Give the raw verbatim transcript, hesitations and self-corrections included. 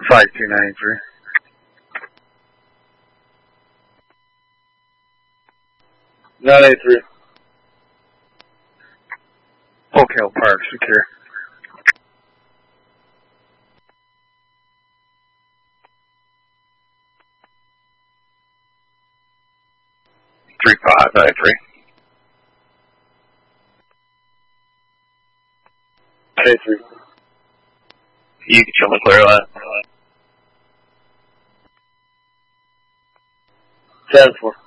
five two nine three. nine eight three. Polk Hill Park, secure. three five nine three. K three. You can show me clear line. seven four.